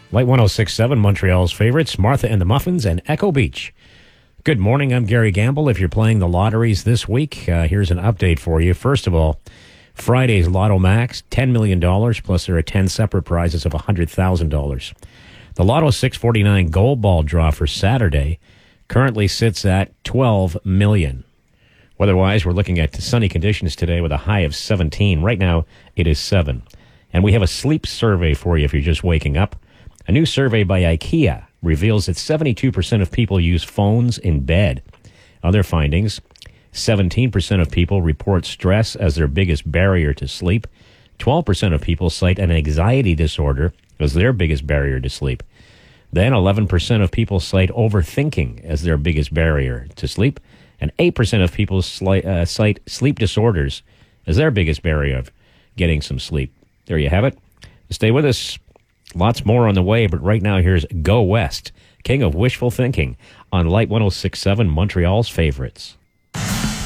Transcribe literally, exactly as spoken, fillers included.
Light one oh six point seven, Montreal's favorites, Martha and the Muffins and Echo Beach. Good morning, I'm Gary Gamble. If you're playing the lotteries this week, uh, here's an update for you. First of all, Friday's Lotto Max, ten million dollars, plus there are ten separate prizes of one hundred thousand dollars. The Lotto six forty-nine Gold Ball draw for Saturday currently sits at twelve million dollars. Weather-wise, we're looking at sunny conditions today with a high of seventeen. Right now, it is seven. And we have a sleep survey for you if you're just waking up. A new survey by IKEA reveals that seventy-two percent of people use phones in bed. Other findings, seventeen percent of people report stress as their biggest barrier to sleep. twelve percent of people cite an anxiety disorder as their biggest barrier to sleep. Then eleven percent of people cite overthinking as their biggest barrier to sleep. And eight percent of people sli- uh, cite sleep disorders as their biggest barrier of getting some sleep. There you have it. Stay with us. Lots more on the way, but right now here's Go West, King of Wishful Thinking, on Light one oh six point seven, Montreal's favorites.